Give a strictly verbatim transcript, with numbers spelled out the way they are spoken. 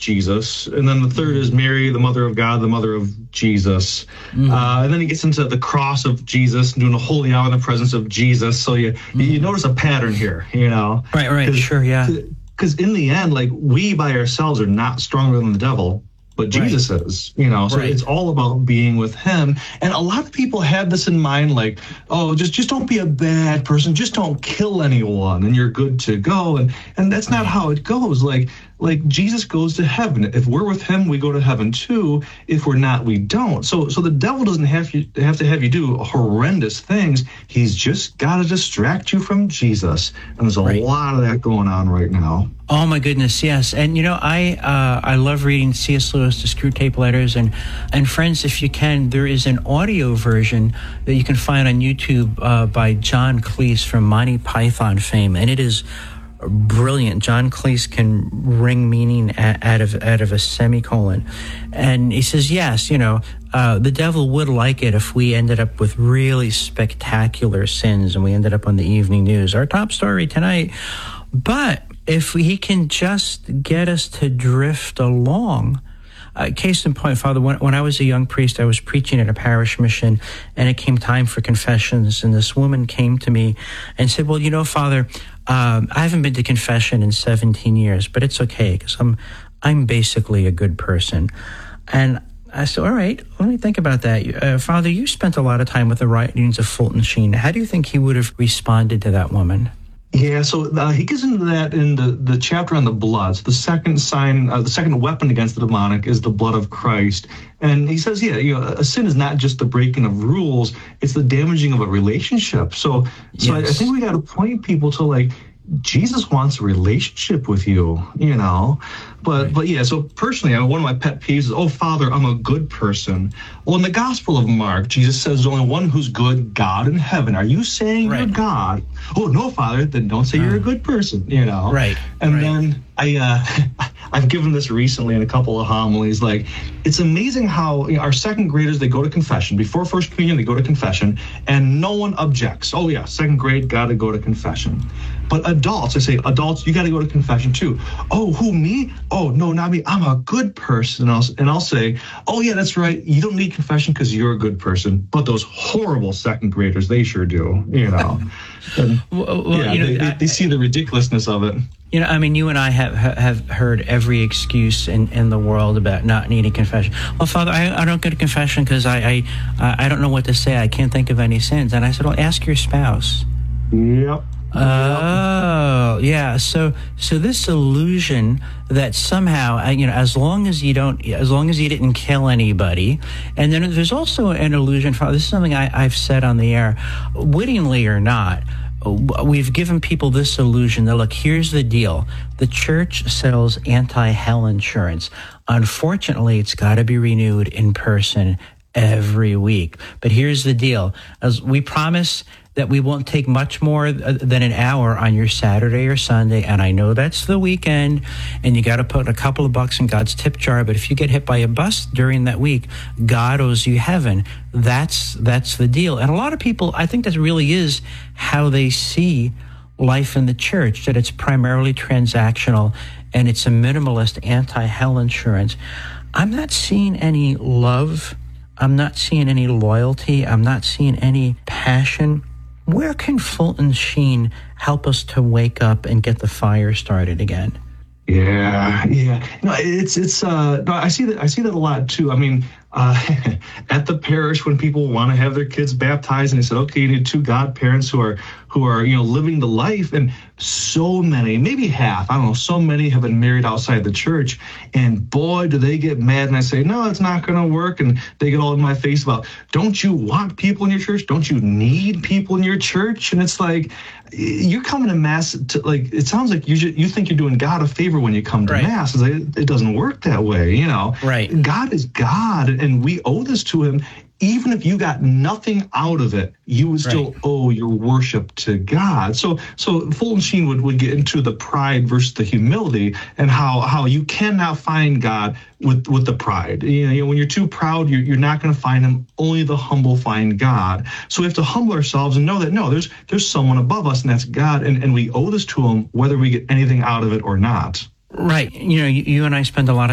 Jesus. And then the third is Mary, the mother of God, the mother of Jesus. Mm-hmm. Uh, and then he gets into the cross of Jesus, doing a holy hour in the presence of Jesus. So you mm-hmm. you notice a pattern here, you know? Right, right, sure, yeah. Because in the end, like, we by ourselves are not stronger than the devil, but Jesus right. is, you know, so right. it's all about being with him. And a lot of people have this in mind, like, oh, just just don't be a bad person. Just don't kill anyone and you're good to go. And and that's not how it goes. Like, like Jesus goes to heaven. If we're with him, we go to heaven too. If we're not, we don't. So so the devil doesn't have you have to have you do horrendous things. He's just got to distract you from Jesus. And there's a right. lot of that going on right now. Oh my goodness, yes. And you know, I uh, I love reading C S Lewis, the Screwtape Letters, and and friends, if you can, there is an audio version that you can find on YouTube uh, by John Cleese from Monty Python fame, and it is brilliant. John Cleese can wring meaning out of out of a semicolon, and he says, yes, you know, uh, the devil would like it if we ended up with really spectacular sins and we ended up on the evening news, our top story tonight, but if he can just get us to drift along. Uh, case in point, Father, when, when I was a young priest, I was preaching at a parish mission, and it came time for confessions, and this woman came to me and said, well, you know, Father, um, I haven't been to confession in seventeen years, but it's okay, because I'm, I'm basically a good person. And I said, all right, let me think about that. Uh, Father, you spent a lot of time with the writings of Fulton Sheen. How do you think he would have responded to that woman? Yeah, so uh, he gets into that in the, the chapter on the blood. So the second sign, uh, the second weapon against the demonic is the blood of Christ. And he says, yeah, you know, a sin is not just the breaking of rules, it's the damaging of a relationship. So, so yes. I, I think we got to point people to, like, Jesus wants a relationship with you, you know. But, right. but yeah, so personally, I mean, one of my pet peeves is, oh, Father, I'm a good person. Well, in the Gospel of Mark, Jesus says there's only one who's good, God in heaven. Are you saying right. you're God? Oh, no, Father, then don't say uh, you're a good person, you know. Right. And right. then I, uh, I've given this recently in a couple of homilies. Like, it's amazing how, you know, our second graders, they go to confession. Before First Communion, they go to confession, and no one objects. Oh, yeah, second grade, got to go to confession. But adults, I say, adults, you got to go to confession too. Oh, who, me? Oh, no, not me. I'm a good person. And I'll, and I'll say, oh, yeah, that's right. You don't need confession because you're a good person. But those horrible second graders, they sure do, you know. And, well, well, yeah, you know, they, they, they see the ridiculousness of it. You know, I mean, you and I have have heard every excuse in, in the world about not needing confession. Well, Father, I, I don't go to confession because I, I I don't know what to say. I can't think of any sins. And I said, well, ask your spouse. Yep. Oh, yeah. So, so this illusion that somehow, you know, as long as you don't, as long as you didn't kill anybody, and then there's also an illusion. This is something I, I've said on the air, wittingly or not. We've given people this illusion that, look, here's the deal. The church sells anti-hell insurance. Unfortunately, it's got to be renewed in person every week. But here's the deal. As we promise that we won't take much more than an hour on your Saturday or Sunday, and I know that's the weekend, and you got to put a couple of bucks in God's tip jar, but if you get hit by a bus during that week, God owes you heaven. That's that's the deal. And a lot of people, I think that really is how they see life in the church, that it's primarily transactional, and it's a minimalist anti-hell insurance. I'm not seeing any love. I'm not seeing any loyalty. I'm not seeing any passion. Where can Fulton Sheen help us to wake up and get the fire started again? Yeah, yeah. No, it's it's. Uh, no, I see that. I see that a lot too. I mean, uh, at the parish, when people want to have their kids baptized, and they said, okay, you need two godparents who are who are you know living the life, and so many, maybe half, I don't know, so many have been married outside the church, and boy, do they get mad. And I say, no, it's not going to work. And they get all in my face about, don't you want people in your church? Don't you need people in your church? And it's like, you're coming to mass to, like, it sounds like you you think you're doing God a favor when you come to right. mass. It's like, it doesn't work that way, you know. Right. God is God, and we owe this to him. Even if you got nothing out of it, you would still right. owe your worship to God. So so Fulton Sheen would, would get into the pride versus the humility, and how how you cannot find God with, with the pride. You know, you know, when you're too proud, you're, you're not going to find him. Only the humble find God. So we have to humble ourselves and know that, no, there's there's someone above us, and that's God, and, and we owe this to him whether we get anything out of it or not. Right. You know, you, you and I spend a lot of